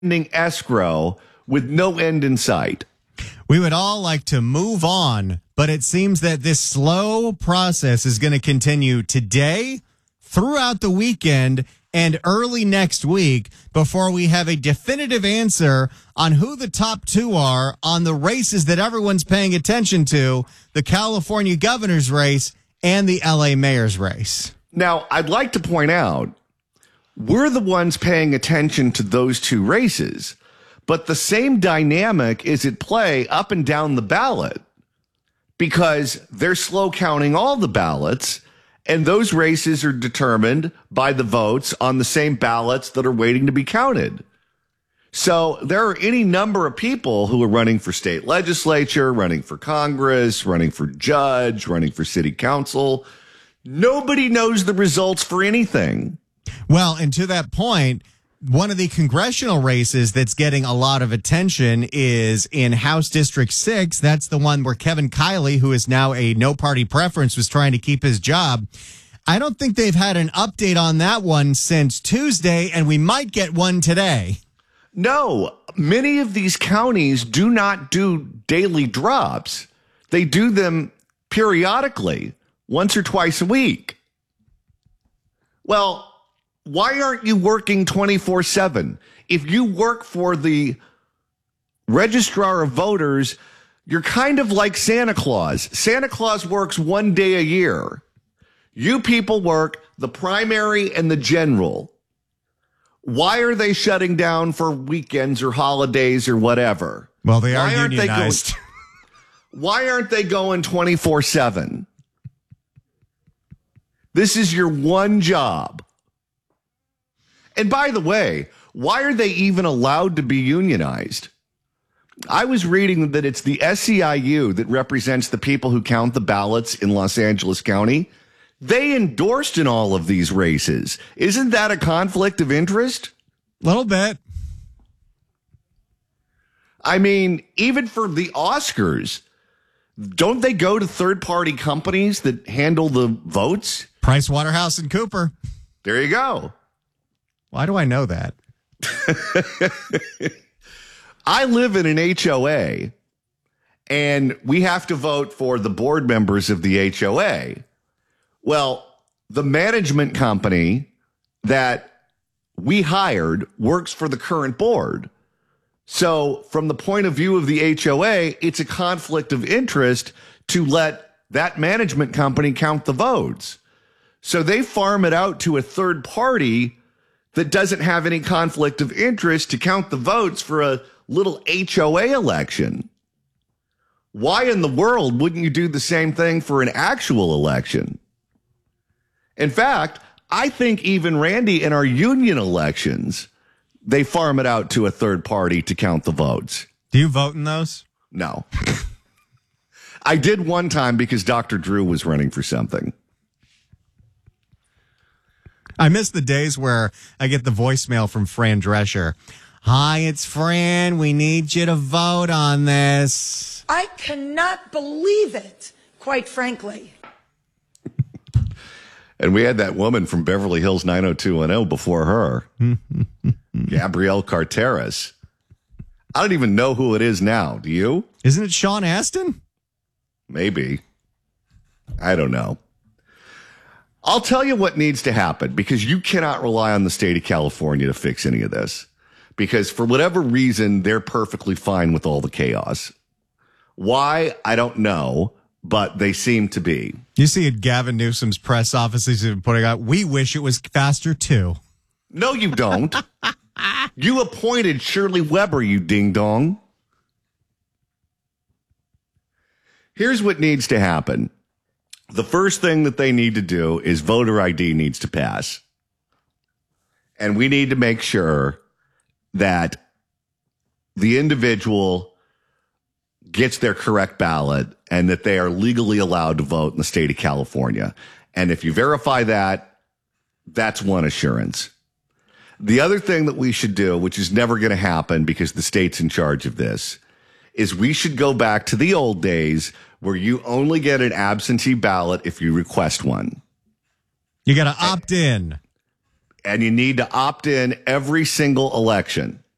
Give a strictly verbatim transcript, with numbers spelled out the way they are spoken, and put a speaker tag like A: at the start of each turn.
A: escrow with no end in sight.
B: We would all like to move on, but it seems that this slow process is going to continue today, throughout the weekend, and early next week before we have a definitive answer on who the top two are on the races that everyone's paying attention to, the California governor's race and the L A mayor's race.
A: Now, I'd like to point out, we're the ones paying attention to those two races, but the same dynamic is at play up and down the ballot because they're slow counting all the ballots. And those races are determined by the votes on the same ballots that are waiting to be counted. So there are any number of people who are running for state legislature, running for Congress, running for judge, running for city council. Nobody knows the results for anything.
B: Well, and to that point, one of the congressional races that's getting a lot of attention is in House District six. That's the one where Kevin Kiley, who is now a no-party preference, was trying to keep his job. I don't think they've had an update on that one since Tuesday, and we might get one today.
A: No, many of these counties do not do daily drops. They do them periodically, once or twice a week. Well, why aren't you working twenty-four seven? If you work for the registrar of voters, you're kind of like Santa Claus. Santa Claus works one day a year. You people work the primary and the general. Why are they shutting down for weekends or holidays or whatever?
B: Well, they are
A: why aren't
B: unionized.
A: They going, why aren't they going twenty-four seven? This is your one job. And by the way, why are they even allowed to be unionized? I was reading that it's the S E I U that represents the people who count the ballots in Los Angeles County. They endorsed in all of these races. Isn't that a conflict of interest?
B: A little bit.
A: I mean, even for the Oscars, don't they go to third-party companies that handle the votes?
B: Price Waterhouse and Cooper.
A: There you go.
B: Why do I know that?
A: I live in an H O A, and we have to vote for the board members of the H O A. Well, the management company that we hired works for the current board. So from the point of view of the H O A, it's a conflict of interest to let that management company count the votes. So they farm it out to a third party that doesn't have any conflict of interest to count the votes for a little H O A election. Why in the world wouldn't you do the same thing for an actual election? In fact, I think even, Randy, in our union elections, they farm it out to a third party to count the votes.
B: Do you vote in those?
A: No. I did one time because Doctor Drew was running for something.
B: I miss the days where I get the voicemail from Fran Drescher. Hi, it's Fran. We need you to vote on this.
C: I cannot believe it, quite frankly.
A: And we had that woman from Beverly Hills nine oh two one oh before her, Gabrielle Carteris. I don't even know who it is now. Do you?
B: Isn't it Sean Astin?
A: Maybe. I don't know. I'll tell you what needs to happen, because you cannot rely on the state of California to fix any of this, because for whatever reason, they're perfectly fine with all the chaos. Why? I don't know, but they seem to be.
B: You see at Gavin Newsom's press office, he's been putting out, we wish it was faster too.
A: No, you don't. You appointed Shirley Weber, you ding dong. Here's what needs to happen. The first thing that they need to do is voter I D needs to pass. And we need to make sure that the individual gets their correct ballot and that they are legally allowed to vote in the state of California. And if you verify that, that's one assurance. The other thing that we should do, which is never going to happen because the state's in charge of this, is we should go back to the old days where you only get an absentee ballot if you request one.
B: You got to opt in.
A: And you need to opt in every single election.